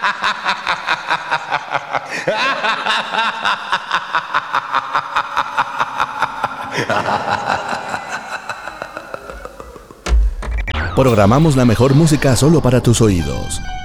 Programamos la mejor música solo para tus oídos.